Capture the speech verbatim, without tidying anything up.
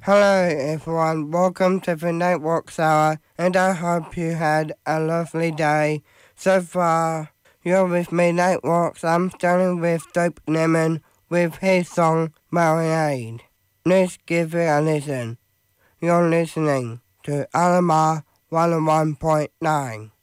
Hello everyone, welcome to the Nightwalks Hour, and I hope you had a lovely day. So far, you're with me, Nightwalks. I'm starting with Dope Lemon with his song Marinade. Let's give it a listen. You're listening to Alamar one oh one point nine.